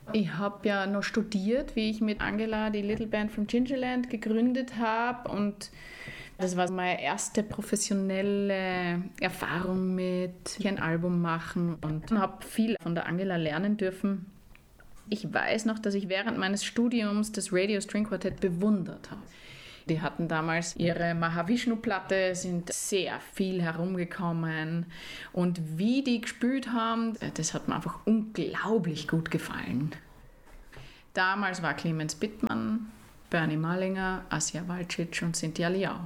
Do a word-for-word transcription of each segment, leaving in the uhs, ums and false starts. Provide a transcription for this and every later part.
Ich habe ja noch studiert, wie ich mit Angela die Little Band from Gingerland gegründet habe, und das war meine erste professionelle Erfahrung mit ein Album machen, und habe viel von der Angela lernen dürfen. Ich weiß noch, dass ich während meines Studiums das Radio String Quartet bewundert habe. Die hatten damals ihre Mahavishnu-Platte, sind sehr viel herumgekommen, und wie die gespielt haben, das hat mir einfach unglaublich gut gefallen. Damals war Clemens Bittmann, Bernie Malinger, Asja Walcic und Cynthia Liao.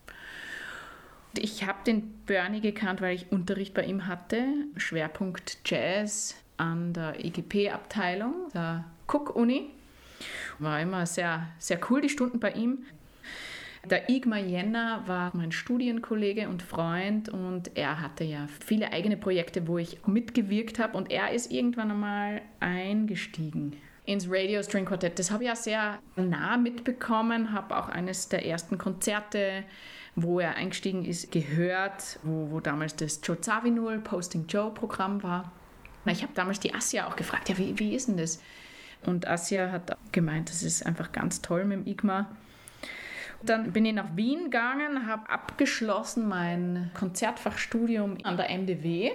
Ich habe den Bernie gekannt, weil ich Unterricht bei ihm hatte, Schwerpunkt Jazz an der I G P-Abteilung der Cook-Uni. War immer sehr, sehr cool, die Stunden bei ihm. Der Igmar Jenner war mein Studienkollege und Freund, und er hatte ja viele eigene Projekte, wo ich mitgewirkt habe, und er ist irgendwann einmal eingestiegen ins Radio String Quartet. Das habe ich ja sehr nah mitbekommen, habe auch eines der ersten Konzerte, wo er eingestiegen ist, gehört, wo, wo damals das Joe Zawinul Posting Joe Programm war. Ich habe damals die Asja auch gefragt, ja, wie, wie ist denn das? Und Asja hat gemeint, das ist einfach ganz toll mit dem Igmar. Dann bin ich nach Wien gegangen, habe abgeschlossen mein Konzertfachstudium an der M D W.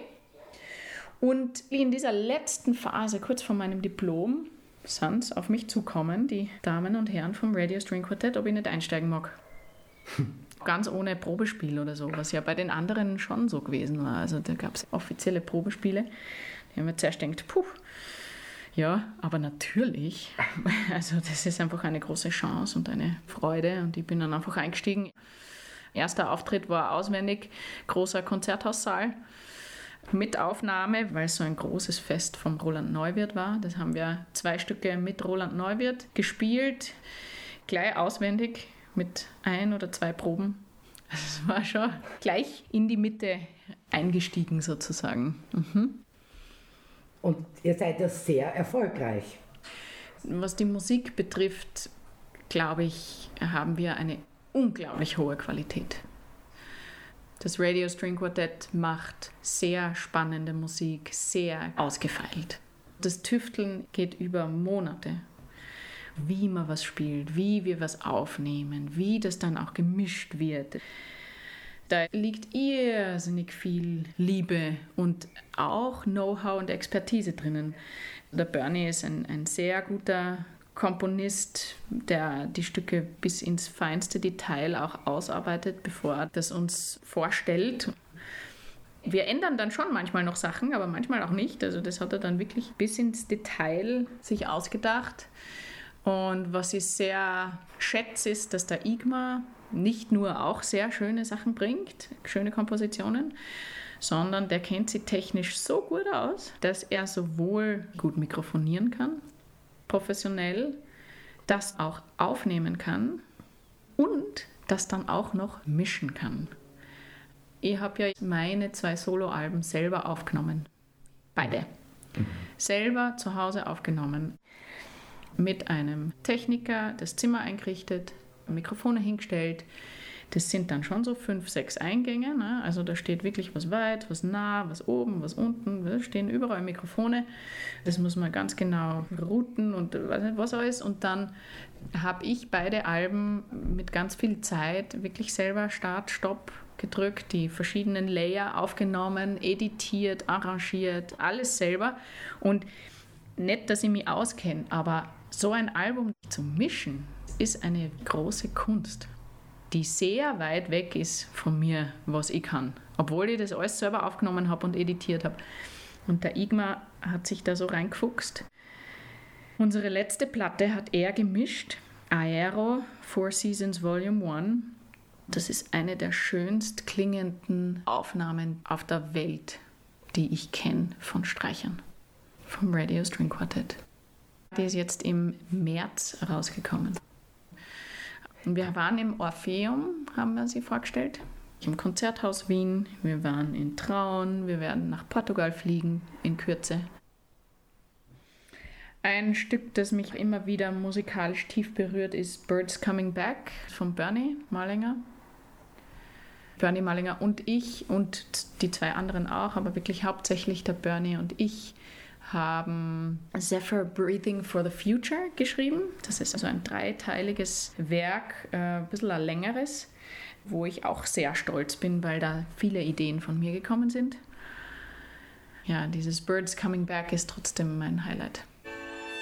Und in dieser letzten Phase, kurz vor meinem Diplom, sind sie auf mich zukommen, die Damen und Herren vom Radio String Quartet, ob ich nicht einsteigen mag. Ganz ohne Probespiel oder so, was ja bei den anderen schon so gewesen war. Also da gab es offizielle Probespiele. Die haben mir zuerst gedacht, puh, ja, aber natürlich. Also das ist einfach eine große Chance und eine Freude, und ich bin dann einfach eingestiegen. Erster Auftritt war auswendig, großer Konzerthaussaal mit Aufnahme, weil es so ein großes Fest vom Roland Neuwirth war. Das haben wir zwei Stücke mit Roland Neuwirth gespielt, gleich auswendig mit ein oder zwei Proben. Das war schon gleich in die Mitte eingestiegen sozusagen. Mhm. Und ihr seid ja sehr erfolgreich. Was die Musik betrifft, glaube ich, haben wir eine unglaublich hohe Qualität. Das Radio String Quartet macht sehr spannende Musik, sehr ausgefeilt. Das Tüfteln geht über Monate. Wie man was spielt, wie wir was aufnehmen, wie das dann auch gemischt wird. Da liegt irrsinnig viel Liebe und auch Know-how und Expertise drinnen. Der Bernie ist ein, ein sehr guter Komponist, der die Stücke bis ins feinste Detail auch ausarbeitet, bevor er das uns vorstellt. Wir ändern dann schon manchmal noch Sachen, aber manchmal auch nicht. Also das hat er dann wirklich bis ins Detail sich ausgedacht. Und was ich sehr schätze, ist, dass der Igmar nicht nur auch sehr schöne Sachen bringt, schöne Kompositionen, sondern der kennt sich technisch so gut aus, dass er sowohl gut mikrofonieren kann, professionell, das auch aufnehmen kann und das dann auch noch mischen kann. Ich habe ja meine zwei Soloalben selber aufgenommen. Beide. Mhm. Selber zu Hause aufgenommen. Mit einem Techniker das Zimmer eingerichtet, Mikrofone hingestellt. Das sind dann schon so fünf, sechs Eingänge. Ne? Also da steht wirklich was weit, was nah, was oben, was unten. Da stehen überall Mikrofone. Das muss man ganz genau routen und weiß nicht was alles. Und dann habe ich beide Alben mit ganz viel Zeit wirklich selber Start, Stopp gedrückt, die verschiedenen Layer aufgenommen, editiert, arrangiert, alles selber. Und nicht, dass ich mich auskenne, aber so ein Album zu mischen, ist eine große Kunst, die sehr weit weg ist von mir, was ich kann. Obwohl ich das alles selber aufgenommen habe und editiert habe. Und der Igmar hat sich da so reingefuchst. Unsere letzte Platte hat er gemischt, Aero Four Seasons Volume eins. Das ist eine der schönst klingenden Aufnahmen auf der Welt, die ich kenne von Streichern, vom Radio String Quartet. Die ist jetzt im März rausgekommen. Wir waren im Orpheum, haben wir sie vorgestellt, im Konzerthaus Wien. Wir waren in Traun, wir werden nach Portugal fliegen in Kürze. Ein Stück, das mich immer wieder musikalisch tief berührt, ist Birds Coming Back von Bernie Malinger. Bernie Malinger und ich und die zwei anderen auch, aber wirklich hauptsächlich der Bernie und ich haben Zephyr Breathing for the Future geschrieben. Das ist also ein dreiteiliges Werk, äh, ein bisschen ein längeres, wo ich auch sehr stolz bin, weil da viele Ideen von mir gekommen sind. Ja, dieses Birds Coming Back ist trotzdem mein Highlight.